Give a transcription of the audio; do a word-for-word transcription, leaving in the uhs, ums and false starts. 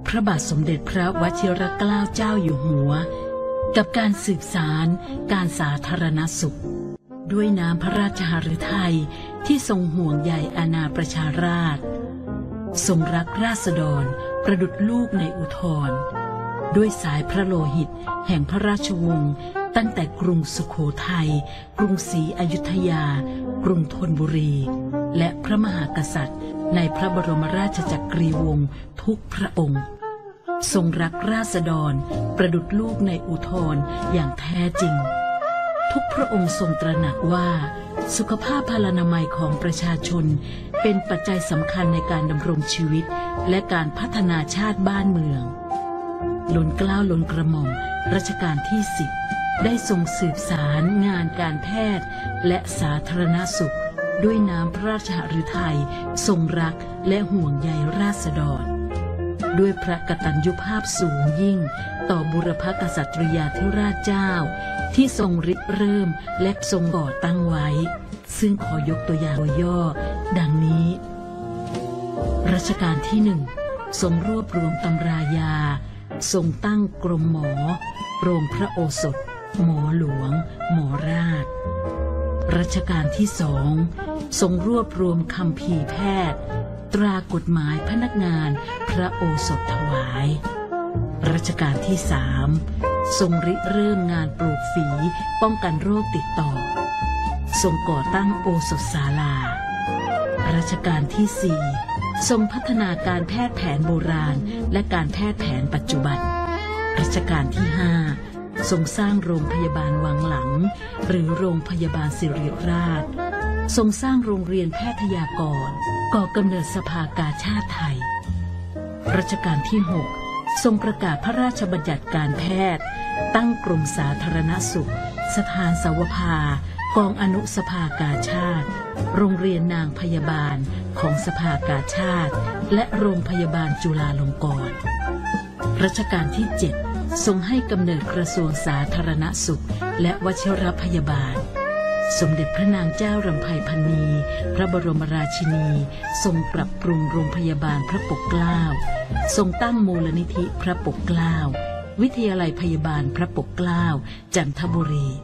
พระบาทสมเด็จพระวชิรเกล้าเจ้าอยู่หัวกับการสืบสานการสาธารณสุขด้วยน้ำพระราชหฤทัยที่ทรงห่วงใยอาณาประชาราษฎร์ทรงรักราษฎรประดุจลูกในอุทธรด้วยสายพระโลหิตแห่งพระราชวงศ์ตั้งแต่กรุงสุโขทัยกรุงศรีอยุธยากรุงธนบุรีและพระมหากษัตริย์ในพระบรมราชจักรีวงศ์ทุกพระองค์ทรงรักราษฎรประดุจลูกในอุทธรอย่างแท้จริงทุกพระองค์ทรงตระหนักว่าสุขภาพพลานามัยของประชาชนเป็นปัจจัยสำคัญในการดำรงชีวิตและการพัฒนาชาติบ้านเมืองล้นเกล้าล้นกระหม่อมรัชกาลที่สิบได้ทรงสืบสารงานการแพทย์และสาธารณสุขด้วยน้ำพระราชหฤทัยทรงรักและห่วงใยราษฎรด้วยพระกตัญญูภาพสูงยิ่งต่อบุรพกษัตริยาธิราชเจ้าที่ทรงริเริ่มและทรงก่อตั้งไว้ซึ่งขอยกตัวอย่างย่อดังนี้รัชกาลที่หนึ่งทรงรวบรวมตำรายาทรงตั้งกรมหมอโรงพระโอสถหมอหลวงหมอราชรัชกาลที่สองทรงรวบรวมคัมภีร์แพทย์ตรากฎหมายพนักงานพระโอสถถวายรัชกาลที่สามทรงริเริ่มงานปลูกฝีป้องกันโรคติดต่อทรงก่อตั้งโอสถศาลารัชกาลที่สี่ทรงพัฒนาการแพทย์แผนโบราณและการแพทย์แผนปัจจุบันรัชกาลที่ห้าทรงสร้างโรงพยาบาลวังหลังหรือโรงพยาบาลศิริราชทรงสร้างโรงเรียนแพทยากรก่อกำเนิดสภากาชาดไทยรัชกาลที่หกทรงประกาศพระราชบัญญัติการแพทย์ตั้งกรมสาธารณสุขสถานสาวภากองอนุสภากาชาดโรงเรียนนางพยาบาลของสภากาชาดและโรงพยาบาลจุฬาลงกรณ์รัชกาลที่เจ็ดทรงให้กำเนิดกระทรวงสาธารณสุขและวชิรพยาบาลสมเด็จพระนางเจ้ารำไพพรรณีพระบรมราชินีทรงปรับปรุงโรงพยาบาลพระปกเกล้าทรงตั้งมูลนิธิพระปกเกล้าวิทยาลัยพยาบาลพระปกเกล้าจันทบุรี